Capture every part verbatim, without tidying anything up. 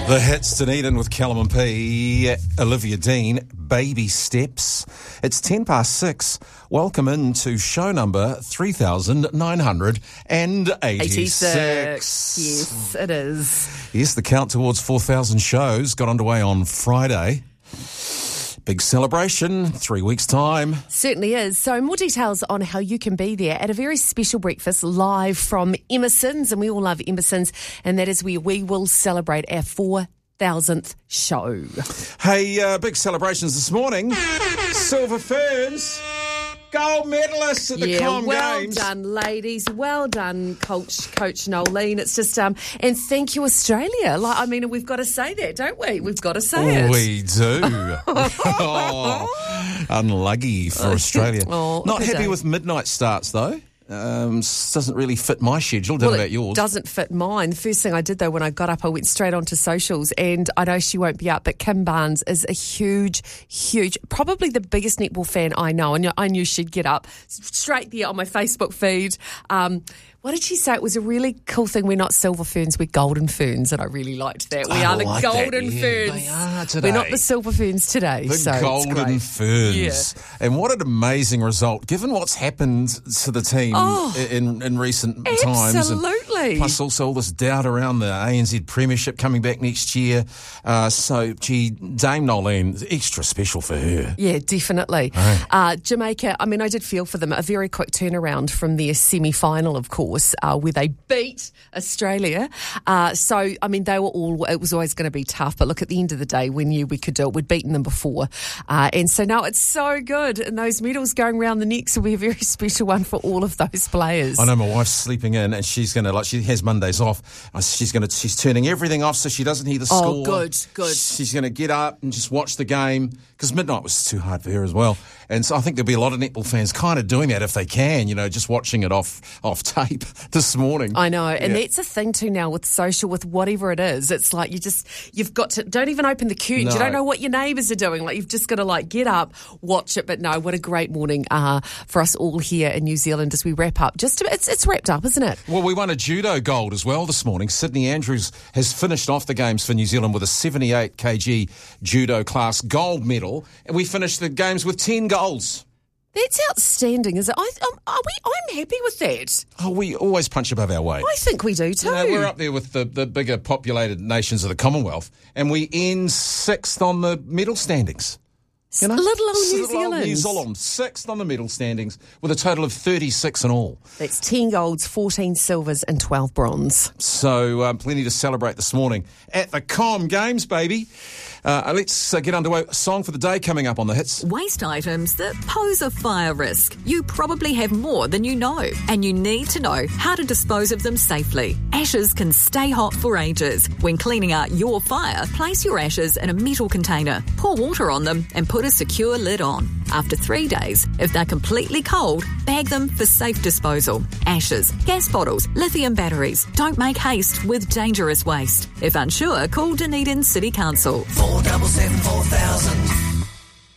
The hits, Dunedin with Callum and P, Olivia Dean, Baby Steps. It's ten past six. Welcome into show number three thousand nine hundred eighty-six. Yes, it is. Yes, the count towards four thousand shows got underway on Friday. Big celebration, three weeks' time. Certainly is. So more details on how you can be there at a very special breakfast live from Emerson's, and we all love Emerson's, and that is where we will celebrate our four thousandth show. Hey, uh, big celebrations this morning. Silver Ferns, gold medalists at the yeah, Com well Games. Well done, ladies. Well done, Coach Coach Nolene. It's just, um, and thank you, Australia. Like, I mean, we've got to say that, don't we? We've got to say it. We do. oh, unlucky for Australia. Oh, Not happy day. with midnight starts, though. Um, doesn't really fit my schedule. Don't well, know about yours. It doesn't fit mine. The first thing I did, though, when I got up, I went straight onto socials, and I know she won't be up, but Kim Barnes is a huge, huge, probably the biggest netball fan I know, and I knew she'd get up straight there on my Facebook feed. Um, what did she say? It was a really cool thing. We're not silver ferns, we're golden ferns, and I really liked that. We I are the like golden that, yeah. ferns. They are today. We're not the silver ferns today. The so golden it's ferns. Yeah. And what an amazing result, given what's happened to the team Oh, in, in recent times. Absolutely. And plus also all this doubt around the A N Z Premiership coming back next year. Uh, so, gee, Dame Nolene, extra special for her. Yeah, definitely. Right. Uh, Jamaica, I mean, I did feel for them. A very quick turnaround from their semi-final, of course, uh, where they beat Australia. Uh, so, I mean, they were all, it was always going to be tough. But look, at the end of the day, we knew we could do it. We'd beaten them before. Uh, and so now it's so good. And those medals going around the necks will be a very special one for all of those players. I know my wife's sleeping in and she's going to, like, she has Mondays off. She's going to, she's turning everything off so she doesn't hear the Oh, score. good, good. She's going to get up and just watch the game because midnight was too hard for her as well. And so I think there'll be a lot of netball fans kind of doing that if they can, you know, just watching it off off tape this morning. I know, and Yeah. that's a thing too now with social, with whatever it is. It's like you just, you've got to, don't even open the curtains. No. You don't know what your neighbours are doing. Like, you've just got to, like, get up, watch it. But no, what a great morning uh, for us all here in New Zealand as we wrap up. Just to, it's it's wrapped up, isn't it? Well, we won a judo gold as well this morning. Sydney Andrews has finished off the games for New Zealand with a seventy-eight kilogram judo class gold medal, and we finished the games with ten golds. That's outstanding, is it? I, um, are we? I'm happy with that. Oh, we always punch above our weight. I think we do too. You know, we're up there with the, the bigger populated nations of the Commonwealth, and we end sixth on the medal standings. You know? Little old New Little old Zealand. New Zealand, sixth on the medal standings with a total of thirty-six in all. That's ten golds, fourteen silvers and twelve bronze. So um, plenty to celebrate this morning at the Com Games, baby. Uh, let's uh, get underway. Song for the day coming up on the hits. Waste items that pose a fire risk. You probably have more than you know, and you need to know how to dispose of them safely. Ashes can stay hot for ages. When cleaning out your fire, place your ashes in a metal container, pour water on them, and put a secure lid on. After three days, if they're completely cold, bag them for safe disposal. Ashes, gas bottles, lithium batteries. Don't make haste with dangerous waste. If unsure, call Dunedin City Council. four seven seven four thousand.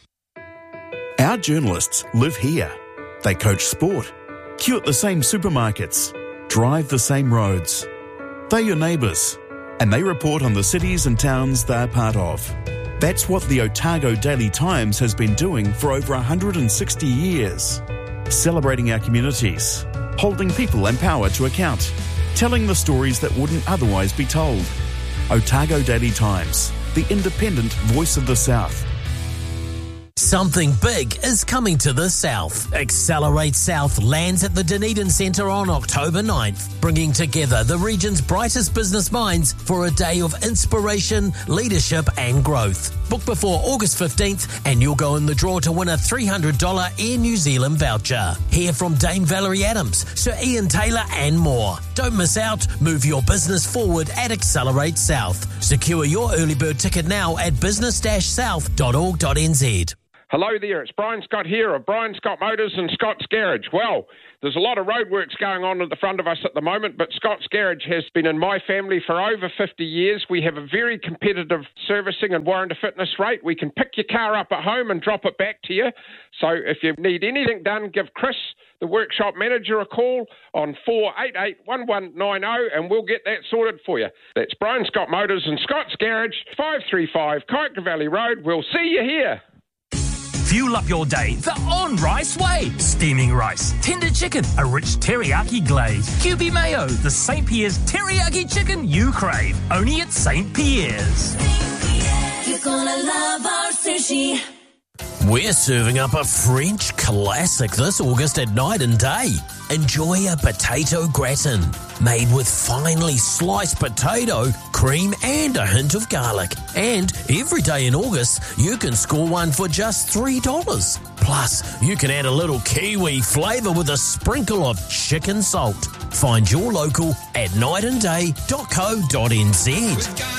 Our journalists live here. They coach sport, queue at the same supermarkets, drive the same roads. They're your neighbours, and they report on the cities and towns they're part of. That's what the Otago Daily Times has been doing for over one hundred sixty years. Celebrating our communities, holding people and power to account, telling the stories that wouldn't otherwise be told. Otago Daily Times, the independent voice of the South. Something big is coming to the South. Accelerate South lands at the Dunedin Centre on October ninth, bringing together the region's brightest business minds for a day of inspiration, leadership and growth. Book before August fifteenth and you'll go in the draw to win a three hundred dollars Air New Zealand voucher. Hear from Dame Valerie Adams, Sir Ian Taylor and more. Don't miss out. Move your business forward at Accelerate South. Secure your early bird ticket now at business dash south dot org dot n z. Hello there, it's Brian Scott here of Brian Scott Motors and Scott's Garage. Well, There's a lot of roadworks going on at the front of us at the moment, but Scott's Garage has been in my family for over fifty years. We have a very competitive servicing and warranty fitness rate. We can pick your car up at home and drop it back to you. So if you need anything done, give Chris, the workshop manager, a call on four eight eight, one one nine zero and we'll get that sorted for you. That's Brian Scott Motors and Scott's Garage, five three five Kaika Valley Road. We'll see you here. Fuel up your day the on-rice way. Steaming rice, tender chicken, a rich teriyaki glaze, Q B mayo, the Saint Pierre's teriyaki chicken you crave. Only at Saint Pierre's. You're gonna love our sushi. We're serving up a French classic this August at Night and Day. Enjoy a potato gratin made with finely sliced potato, cream and a hint of garlic. And every day in August, you can score one for just three dollars. Plus, you can add a little kiwi flavour with a sprinkle of chicken salt. Find your local at night and day dot co dot n z.